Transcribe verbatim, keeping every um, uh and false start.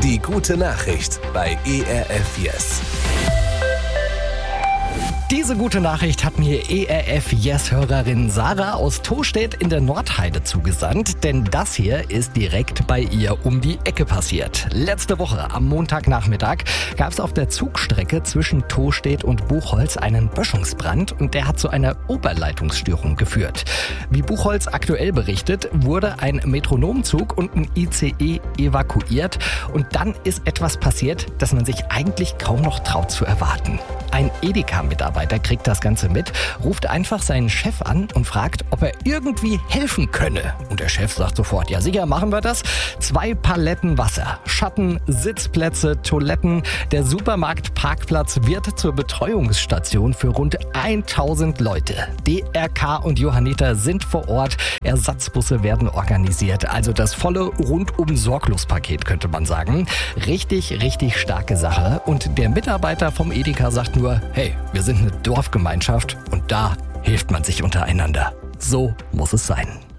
Die gute Nachricht bei E R F Yes. Diese gute Nachricht hat mir E R F Yes-Hörerin Sarah aus Tostedt in der Nordheide zugesandt, denn das hier ist direkt bei ihr um die Ecke passiert. Letzte Woche am Montagnachmittag gab es auf der Zugstrecke zwischen Tostedt und Buchholz einen Böschungsbrand und der hat zu einer Oberleitungsstörung geführt. Wie Buchholz aktuell berichtet, wurde ein Metronomzug und ein I C E evakuiert und dann ist etwas passiert, das man sich eigentlich kaum noch traut zu erwarten. Ein Edeka-Mitarbeiter kriegt das Ganze mit, ruft einfach seinen Chef an und fragt, ob er irgendwie helfen könne. Und der Chef sagt sofort, ja sicher, machen wir das. Zwei Paletten Wasser, Schatten, Sitzplätze, Toiletten. Der Supermarktparkplatz wird zur Betreuungsstation für rund tausend Leute. D R K und Johanniter sind vor Ort. Ersatzbusse werden organisiert. Also das volle Rundum-Sorglos-Paket, könnte man sagen. Richtig, richtig starke Sache. Und der Mitarbeiter vom Edeka sagt nur, hey, wir sind eine Dorfgemeinschaft und da hilft man sich untereinander. So muss es sein.